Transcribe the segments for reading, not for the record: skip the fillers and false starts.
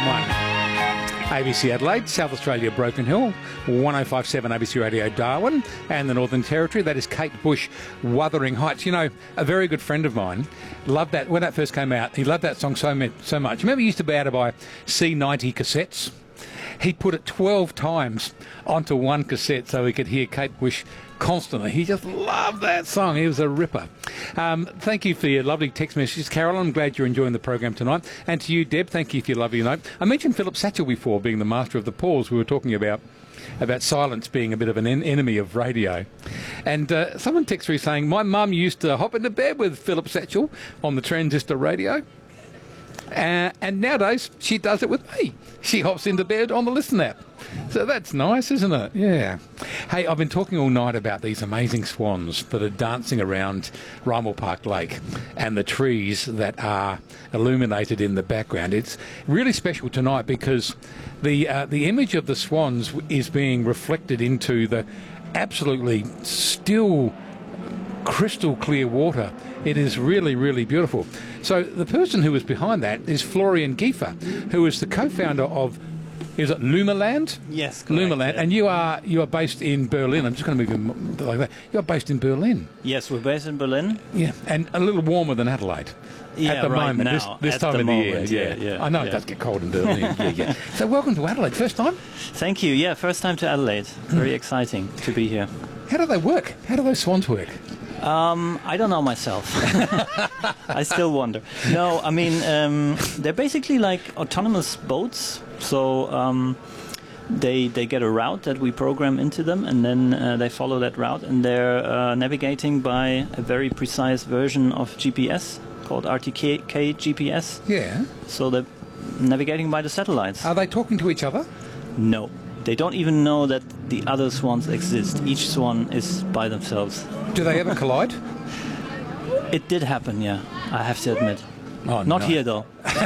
ABC Adelaide, South Australia Broken Hill, 105.7 ABC Radio Darwin, and the Northern Territory. That is Kate Bush, Wuthering Heights. You know, a very good friend of mine loved that when that first came out. He loved that song so much. Remember, he used to be able to buy C90 cassettes. He put it 12 times onto one cassette so he could hear Kate Bush constantly. He just loved that song. He was a ripper. Thank you for your lovely text messages, Carol. I'm glad you're enjoying the program tonight. And to you, Deb, thank you for your lovely note. I mentioned Philip Satchell before, being the master of the pause. We were talking about silence being a bit of an enemy of radio. And someone texted me saying, my mum used to hop into bed with Philip Satchell on the transistor radio. And nowadays, she does it with me. She hops into bed on the Listen app. So that's nice, isn't it? Yeah. Hey, I've been talking all night about these amazing swans that are dancing around Rymal Park Lake and the trees that are illuminated in the background. It's really special tonight because the image of the swans is being reflected into the absolutely still crystal clear water. It is really, really beautiful. So the person who was behind that is Florian Giefer, who is the co-founder of, is it Lumaland? Yes, correct. Lumaland, yeah. and you are based in Berlin. I'm just going to move you like that. You're based in Berlin. Yes, we're based in Berlin. Yeah, and a little warmer than Adelaide. Yeah, at the right moment, now, this at time the of moment, the year. yeah. I know it does get cold in Berlin. yeah. So welcome to Adelaide. First time? Thank you. Yeah, first time to Adelaide. Very exciting to be here. How do they work? How do those swans work? I don't know myself. I still wonder. No, I mean, they're basically like autonomous boats. So they get a route that we program into them, and then they follow that route, and they're navigating by a very precise version of GPS called RTK GPS. Yeah. So they're navigating by the satellites. Are they talking to each other? No. They don't even know that the other swans exist. Each swan is by themselves. Do they ever collide? It did happen, yeah, I have to admit. Oh, Not no. here, though.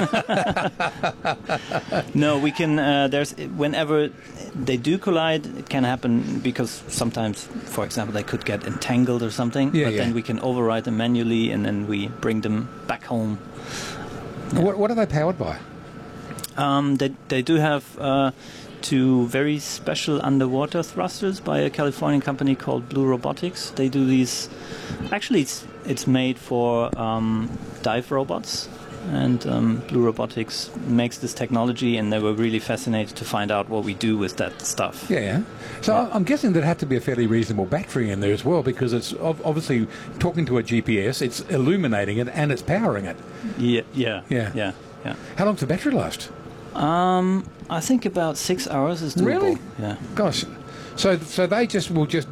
No, we can, there's, whenever they do collide, it can happen because sometimes, for example, they could get entangled or something. Yeah, but yeah. then we can override them manually, and then we bring them back home. Yeah. What are they powered by? They do have two very special underwater thrusters by a Californian company called Blue Robotics. They do these. Actually, it's made for dive robots, and Blue Robotics makes this technology, and they were really fascinated to find out what we do with that stuff. Yeah. So Yeah. I'm guessing there had to be a fairly reasonable battery in there as well, because it's obviously talking to a GPS, it's illuminating it, and it's powering it. Yeah. How long does the battery last? I think about 6 hours is doable. Really? Yeah. Gosh. So they will just